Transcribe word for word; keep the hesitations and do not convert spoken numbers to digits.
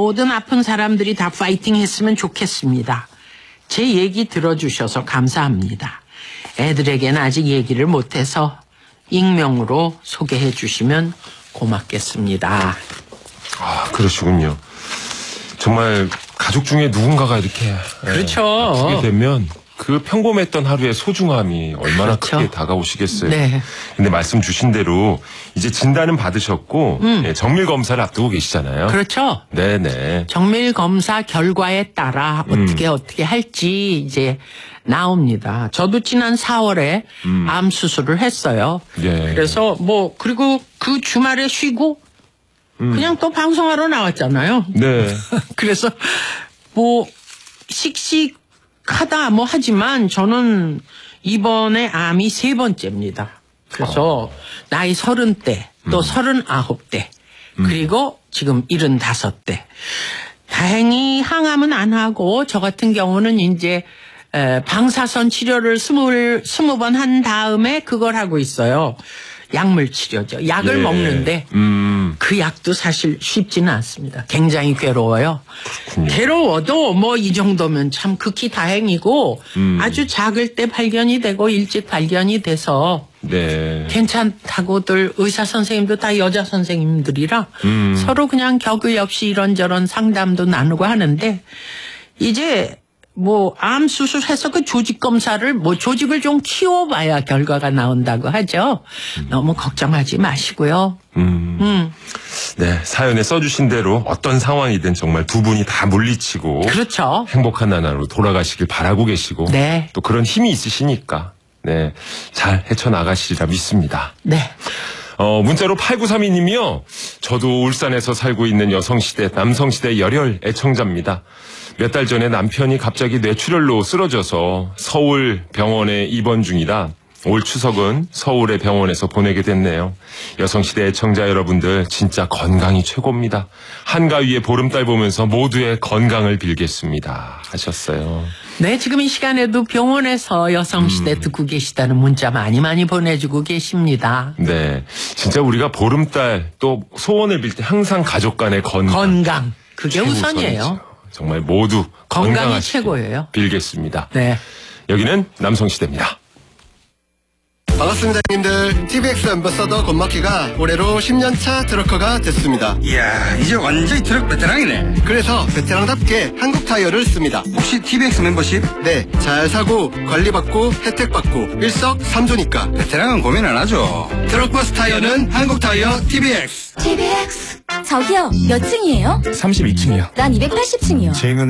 모든 아픈 사람들이 다 파이팅 했으면 좋겠습니다. 제 얘기 들어주셔서 감사합니다. 애들에게는 아직 얘기를 못해서 익명으로 소개해 주시면 고맙겠습니다. 아, 그러시군요. 정말 가족 중에 누군가가 이렇게 그렇죠. 아프게 되면 그 평범했던 하루의 소중함이 얼마나 그렇죠. 크게 다가오시겠어요. 네. 근데 말씀 주신 대로 이제 진단은 받으셨고 음. 예, 정밀 검사를 앞두고 계시잖아요. 그렇죠. 네네. 정밀 검사 결과에 따라 음. 어떻게 어떻게 할지 이제 나옵니다. 저도 지난 사월에 음. 암 수술을 했어요. 예. 그래서 뭐 그리고 그 주말에 쉬고 음. 그냥 또 방송하러 나왔잖아요. 네. 그래서 뭐 씩씩하다 뭐 하지만 저는 이번에 암이 세 번째입니다. 그래서 나이 서른 대 또 음. 서른아홉 대 그리고 지금 일흔다섯 대. 다행히 항암은 안 하고 저 같은 경우는 이제 에, 방사선 치료를 스물 스무 번 한 다음에 그걸 하고 있어요. 약물 치료죠. 약을 예. 먹는데 음. 그 약도 사실 쉽지는 않습니다. 굉장히 괴로워요. 그렇군요. 괴로워도 뭐 이 정도면 참 극히 다행이고 음. 아주 작을 때 발견이 되고 일찍 발견이 돼서 네. 괜찮다고들 의사 선생님도 다 여자 선생님들이라 음. 서로 그냥 격의 없이 이런저런 상담도 나누고 하는데 이제 뭐 암 수술해서 그 조직 검사를 뭐 조직을 좀 키워봐야 결과가 나온다고 하죠. 음. 너무 걱정하지 마시고요. 음. 음. 네, 사연에 써주신 대로 어떤 상황이든 정말 두 분이 다 물리치고 그렇죠. 행복한 나날로 돌아가시길 바라고 계시고 네. 또 그런 힘이 있으시니까 네, 잘 헤쳐나가시리라 믿습니다. 네. 어, 문자로 팔구삼이 님이요. 저도 울산에서 살고 있는 여성시대, 남성시대 열혈 애청자입니다. 몇 달 전에 남편이 갑자기 뇌출혈로 쓰러져서 서울 병원에 입원 중이라 올 추석은 서울의 병원에서 보내게 됐네요. 여성시대 애청자 여러분들 진짜 건강이 최고입니다. 한가위에 보름달 보면서 모두의 건강을 빌겠습니다. 하셨어요. 네, 지금 이 시간에도 병원에서 여성시대 음. 듣고 계시다는 문자 많이 많이 보내주고 계십니다. 네, 진짜 우리가 보름달 또 소원을 빌 때 항상 가족 간의 건강. 건강. 그게 우선이에요. 최우선이죠. 정말 모두 건강이 건강하시길 최고예요. 빌겠습니다. 네. 여기는 남성시대입니다. 반갑습니다, 형님들. 티비엑스 앰버서더 권마키가 올해로 십 년 차 트럭커가 됐습니다. 이야, 이제 완전히 트럭 베테랑이네. 그래서 베테랑답게 한국 타이어를 씁니다. 혹시 티비엑스 멤버십? 네, 잘 사고 관리받고 혜택받고 일석삼조니까 베테랑은 고민 안 하죠. 트럭버스 타이어는 한국 타이어 티비엑스. 티비엑스. 저기요, 몇 층이에요? 삼십이 층이요. 난 이백팔십 층이요. 층은